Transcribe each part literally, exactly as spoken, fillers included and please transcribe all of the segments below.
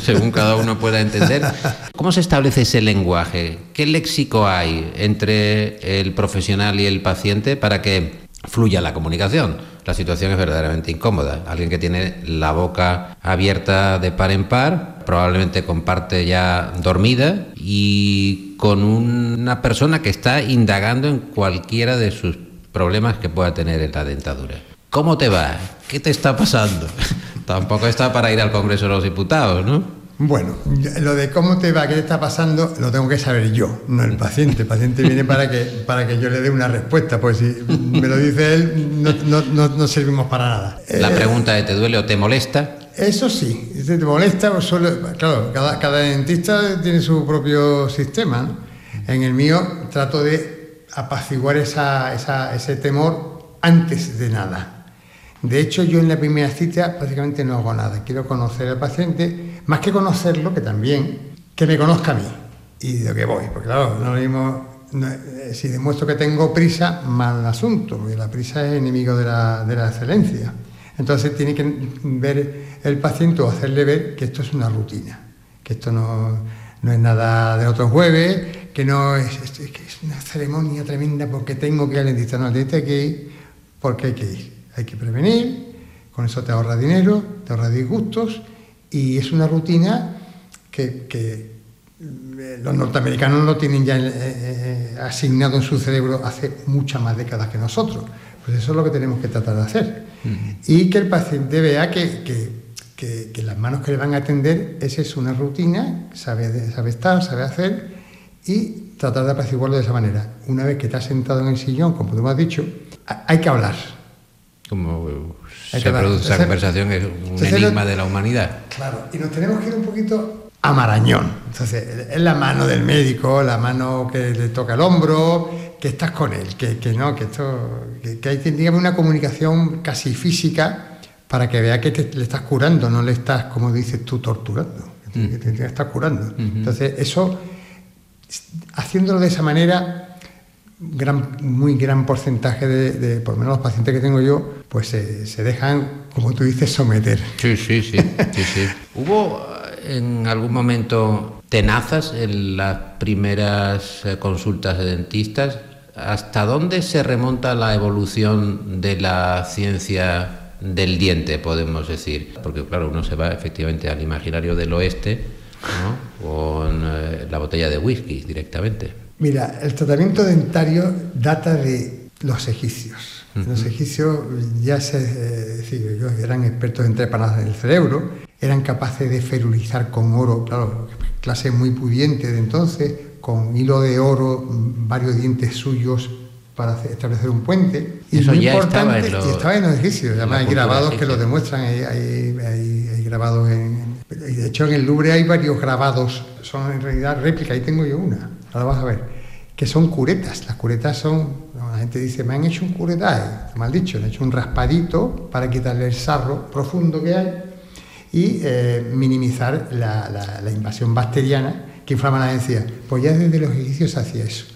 según cada uno pueda entender. ¿Cómo se establece ese lenguaje? ¿Qué léxico hay entre el profesional y el paciente para que fluya la comunicación? La situación es verdaderamente incómoda. Alguien que tiene la boca abierta de par en par, probablemente con parte ya dormida, y con una persona que está indagando en cualquiera de sus problemas que pueda tener en la dentadura. ¿Cómo te va? ¿Qué te está pasando? Tampoco está para ir al Congreso de los Diputados, ¿no? Bueno, lo de cómo te va, qué te está pasando, lo tengo que saber yo, no el paciente. El paciente viene para que, para que yo le dé una respuesta, pues si me lo dice él, no, no, no, no servimos para nada. La pregunta de ¿te duele o te molesta? Eso sí, si te molesta, pues solo, claro, cada, cada dentista tiene su propio sistema, ¿no? En el mío trato de apaciguar esa, esa, ese temor antes de nada. De hecho, yo en la primera cita prácticamente no hago nada. Quiero conocer al paciente, más que conocerlo, que también, que me conozca a mí y de lo que voy. Porque claro, no lo mismo, no, si demuestro que tengo prisa, mal asunto, porque la prisa es enemigo de la, de la excelencia. Entonces tiene que ver el paciente o hacerle ver que esto es una rutina, que esto no, no es nada de otro jueves, que no es, es, que es una ceremonia tremenda porque tengo que ir al dentista. No, al dentista hay que ir porque hay que ir. Hay que prevenir, con eso te ahorra dinero, te ahorra disgustos, y es una rutina que, que los norteamericanos lo tienen ya eh, asignado en su cerebro hace muchas más décadas que nosotros. Pues eso es lo que tenemos que tratar de hacer. Uh-huh. Y que el paciente vea que, que, que, que las manos que le van a atender, esa es una rutina, sabe, sabe estar, sabe hacer, y tratar de apaciguarlo de esa manera. Una vez que te has sentado en el sillón, como tú me has dicho, hay que hablar. Como se produce esa conversación, es un enigma de la humanidad. Claro, y nos tenemos que ir un poquito a Marañón. Entonces, es la mano del médico, la mano que le toca el hombro, que estás con él, que, que no, que esto, que, que hay digamos, una comunicación casi física para que vea que te, le estás curando, no le estás, como dices tú, torturando, que te, mm. que te, te estás curando. Mm-hmm. Entonces, eso, haciéndolo de esa manera, gran, muy gran porcentaje de, de, por lo menos los pacientes que tengo yo, pues eh, se dejan, como tú dices, someter. Sí, sí, sí, sí, sí. ¿Hubo en algún momento tenazas en las primeras consultas de dentistas? ¿Hasta dónde se remonta la evolución de la ciencia del diente, podemos decir? Porque claro, uno se va efectivamente al imaginario del oeste, ¿no? Con eh, la botella de whisky directamente. Mira, el tratamiento dentario data de los egipcios. Uh-huh. Los egipcios ya se, eh, decir, ellos eran expertos en trepanadas del cerebro, eran capaces de ferulizar con oro, claro, clase muy pudiente de entonces, con hilo de oro, varios dientes suyos para hacer, establecer un puente. Y eso muy ya importante, estaba en, lo, estaba en los egipcios, además hay grabados egipcia. que lo demuestran, hay, hay, hay, hay grabados en... De hecho, en el Louvre hay varios grabados, son en realidad réplicas, ahí tengo yo una, ahora vas a ver, que son curetas. Las curetas son, la gente dice, me han hecho un curetaje, mal dicho, me han hecho un raspadito para quitarle el sarro profundo que hay y eh, minimizar la, la, la invasión bacteriana que inflama la encía. Pues ya desde los egipcios se hacía eso.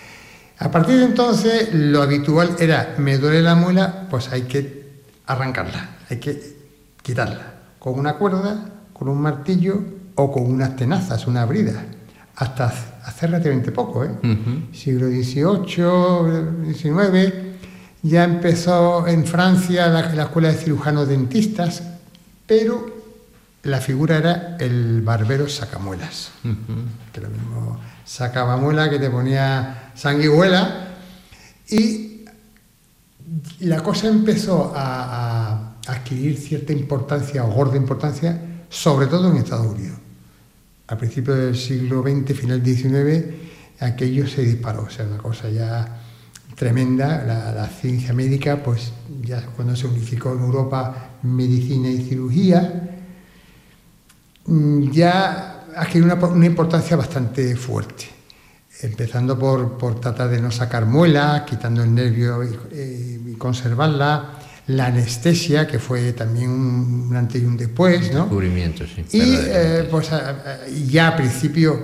A partir de entonces, lo habitual era, me duele la muela, pues hay que arrancarla, hay que quitarla, con una cuerda, con un martillo o con unas tenazas, una brida, hasta hace relativamente poco, ¿eh? Uh-huh. Siglo dieciocho, diecinueve, ya empezó en Francia la, la escuela de cirujanos dentistas, pero la figura era el barbero sacamuelas, uh-huh. que lo mismo sacaba muela que te ponía sanguijuela, y la cosa empezó a, a adquirir cierta importancia o gorda importancia, sobre todo en Estados Unidos. A principios del siglo veinte, final del diecinueve, aquello se disparó, o sea, una cosa ya tremenda. La, la ciencia médica, pues ya cuando se unificó en Europa medicina y cirugía, ya adquirió una, una importancia bastante fuerte, empezando por, por tratar de no sacar muelas, quitando el nervio y, eh, y conservarla, la anestesia, que fue también un, un antes y un después, ¿no? Descubrimiento, sí. Y eh, pues a, a, ya a principio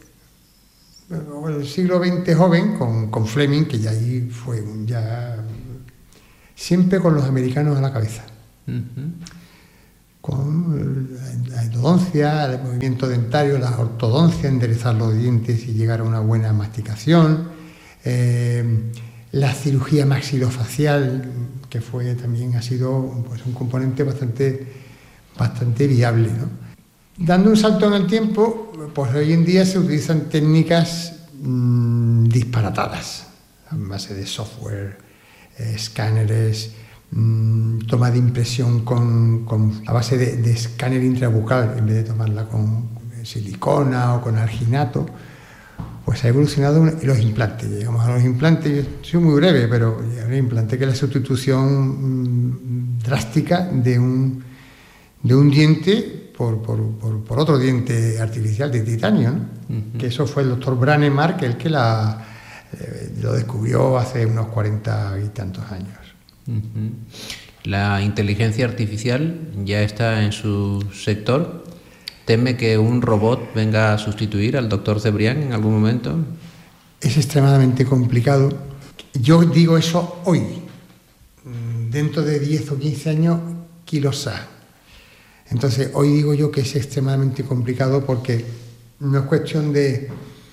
del siglo veinte joven, con, con Fleming, que ya ahí fue un, ya siempre con los americanos a la cabeza. Uh-huh. con la endodoncia, el movimiento dentario, la ortodoncia, enderezar los dientes y llegar a una buena masticación, eh, la cirugía maxilofacial, que fue también ha sido pues, un componente bastante, bastante viable, ¿no? Dando un salto en el tiempo, pues hoy en día se utilizan técnicas mmm, disparatadas, a base de software, eh, escáneres, toma de impresión con, con a base de, de escáner intrabucal en vez de tomarla con silicona o con arginato, pues ha evolucionado los implantes. Llegamos a los implantes, yo soy muy breve, pero el implante que es la sustitución mmm, drástica de un, de un diente por, por, por, por otro diente artificial de titanio, ¿no? Uh-huh. Que eso fue el doctor Branemark el que la, eh, lo descubrió hace unos cuarenta y tantos años. La inteligencia artificial ya está en su sector. ¿Teme que un robot venga a sustituir al doctor Cebrián en algún momento? Es extremadamente complicado. Yo digo eso hoy. Dentro de diez o quince años, quizá. Entonces, hoy digo yo que es extremadamente complicado porque no es cuestión de...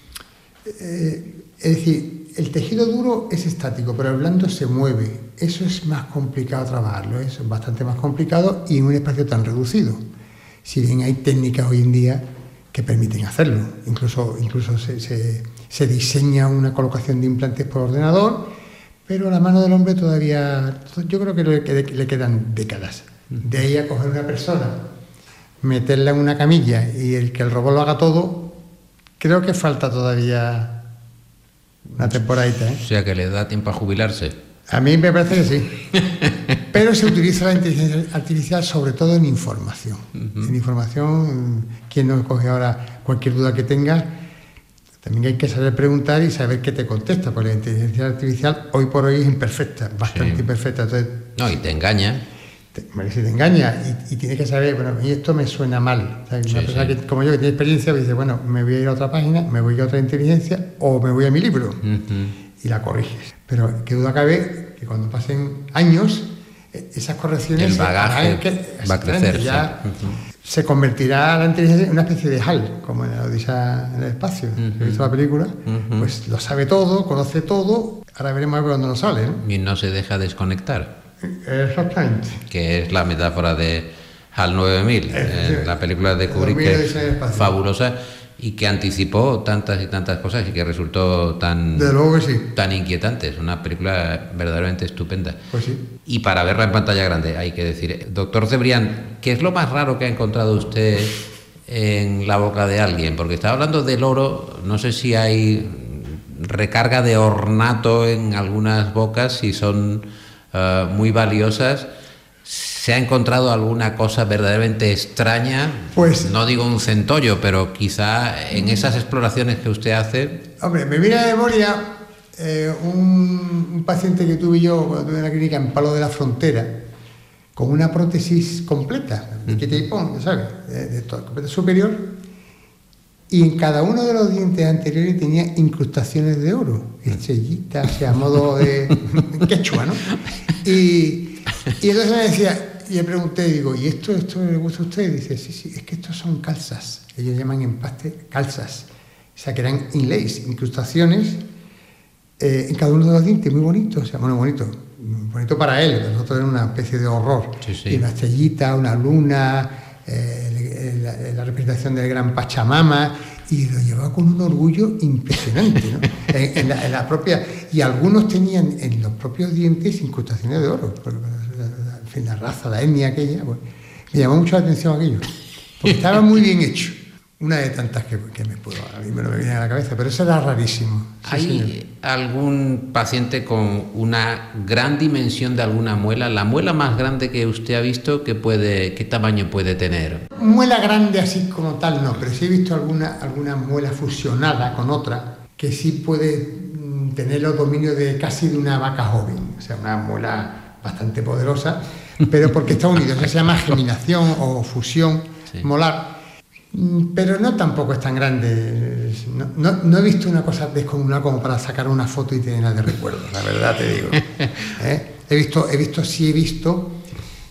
Eh, es decir, el tejido duro es estático, pero el blando se mueve. Eso es más complicado trabajarlo, es bastante más complicado y en un espacio tan reducido. Si bien hay técnicas hoy en día que permiten hacerlo, incluso, incluso se, se, se diseña una colocación de implantes por ordenador, pero a la mano del hombre todavía, yo creo que le, que le quedan décadas. De ahí a coger una persona, meterla en una camilla y el que el robot lo haga todo, creo que falta todavía una temporadita, ¿eh? O sea que le da tiempo a jubilarse. A mí me parece que sí. Pero se utiliza la inteligencia artificial sobre todo en información. Uh-huh. En información, quien no coge ahora cualquier duda que tenga, también hay que saber preguntar y saber qué te contesta, porque la inteligencia artificial hoy por hoy es imperfecta, bastante sí. imperfecta. Entonces, no, y te engaña. Te, si te engaña y, y tienes que saber, bueno, y esto me suena mal. O sea, sí, una persona sí. que, como yo, que tiene experiencia, me dice, bueno, me voy a ir a otra página, me voy a otra inteligencia o me voy a mi libro. Uh-huh. Y la corriges. Pero qué duda cabe que cuando pasen años, esas correcciones... El bagaje que, va a crecer. Ya Sí. Uh-huh. Se convertirá la inteligencia en una especie de HAL, como en la Odisea en el espacio. Uh-huh. ¿He visto la película? Uh-huh. Pues lo sabe todo, conoce todo. Ahora veremos a ver cuándo nos sale, ¿no? Y no se deja desconectar. Exactamente. Que es la metáfora de HAL nueve mil, eh, la película de Kubrick, que es fabulosa y que anticipó tantas y tantas cosas y que resultó tan, de luego que sí. tan inquietante. Es una película verdaderamente estupenda. Pues sí. Y para verla en pantalla grande, hay que decir, doctor Cebrián, ¿qué es lo más raro que ha encontrado usted en la boca de alguien? Porque estaba hablando del oro, no sé si hay recarga de ornato en algunas bocas, si son uh, muy valiosas. ¿Se ha encontrado alguna cosa verdaderamente extraña? Pues, no digo un centollo, pero quizá en esas exploraciones que usted hace... Hombre, me viene a memoria eh, un, un paciente que tuve yo cuando tuve en la clínica en Palo de la Frontera, con una prótesis completa, de quita y pon, ¿sabes? De, de todo, completa superior, y en cada uno de los dientes anteriores tenía incrustaciones de oro, estrellitas, o sea, a modo de quechua, ¿no? Y... Y entonces me decía, y le pregunté, digo, ¿y esto, esto le gusta a usted? Y dice, sí, sí, es que estos son calzas. Ellos llaman empaste calzas. O sea, que eran inlays, incrustaciones eh, en cada uno de los dientes, muy bonitos. O sea, bueno, bonito, bonito para él, para nosotros era una especie de horror. Sí, sí. Y una estrellita, una luna, eh, la, la representación del gran Pachamama, y lo llevaba con un orgullo impresionante, ¿no? en, en, la, en la propia, y algunos tenían en los propios dientes incrustaciones de oro, porque, en fin, la raza, la etnia aquella, pues, me llamó mucho la atención aquello, porque estaba muy bien hecho. Una de tantas que, que me puedo, a mí me lo me viene a la cabeza, pero eso era rarísimo. Sí, ¿Hay señor. algún paciente con una gran dimensión de alguna muela? La muela más grande que usted ha visto, ¿qué, puede, qué tamaño puede tener? Muela grande así como tal no, pero sí he visto alguna, alguna muela fusionada con otra que sí puede mm, tener los dominios de casi de una vaca joven, o sea, una muela bastante poderosa, pero porque está unido, eso se llama geminación o fusión sí. molar. Pero no tampoco es tan grande. No, no, no he visto una cosa descomunal como para sacar una foto y tenerla de recuerdo, la verdad te digo. ¿Eh? He visto, he visto, sí he visto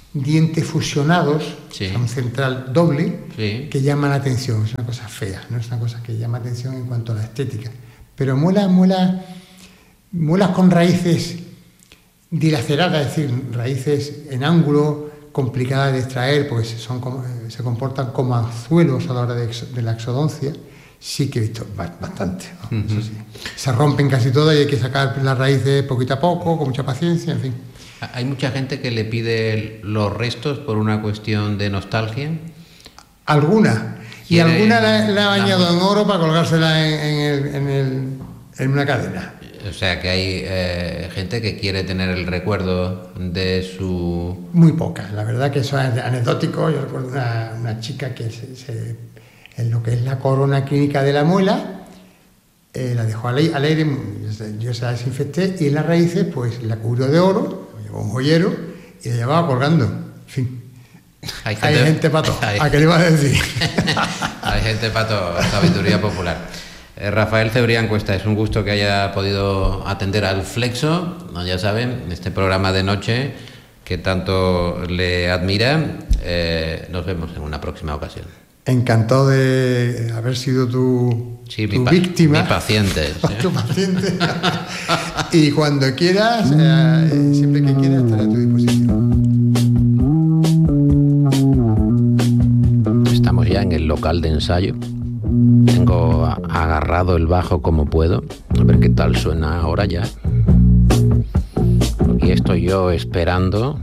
dientes fusionados, sí. un central doble, sí. que llama la atención. Es una cosa fea, no es una cosa que llama atención en cuanto a la estética. Pero muelas, muelas, muelas con raíces dilaceradas, es decir, raíces en ángulo, complicadas de extraer, porque son como, se comportan como anzuelos a la hora de, de la exodoncia. Sí que he visto bastante, ¿no? Uh-huh. Eso sí. Se rompen casi todas y hay que sacar las raíces poquito a poco, con mucha paciencia, en fin. Hay mucha gente que le pide los restos por una cuestión de nostalgia. Alguna. Y alguna la, la ha bañado la... en oro para colgársela en, en, el, en, el, en una cadena. O sea que hay eh, gente que quiere tener el recuerdo de su... Muy poca, la verdad que eso es anecdótico. Yo recuerdo una, una chica que se, se, en lo que es la corona clínica de la muela, eh, la dejó al aire, al aire, yo se la desinfecté y en las raíces pues la cubrió de oro, llevó un joyero y la llevaba colgando. En fin, hay gente, hay gente para todo. Hay... ¿A qué le iba a decir? Hay gente para todo, sabiduría popular. Rafael Cebrián Cuesta, es un gusto que haya podido atender al Flexo, ya saben, este programa de noche que tanto le admira. Eh, nos vemos en una próxima ocasión. Encantado de haber sido tu, sí, tu mi pa- víctima. Mi paciente. ¿Sí? Tu paciente. Y cuando quieras, eh, siempre que quieras, estaré a tu disposición. Estamos ya en el local de ensayo. Tengo agarrado el bajo como puedo, a ver qué tal suena ahora ya. Y estoy yo esperando.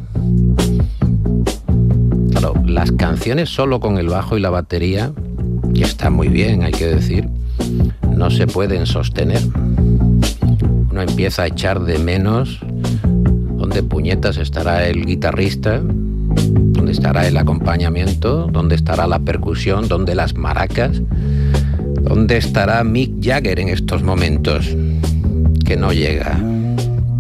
Claro, las canciones solo con el bajo y la batería, que está muy bien, hay que decir, no se pueden sostener. Uno empieza a echar de menos dónde puñetas estará el guitarrista, dónde estará el acompañamiento, dónde estará la percusión, dónde las maracas. ¿Dónde estará Mick Jagger en estos momentos? Que no llega.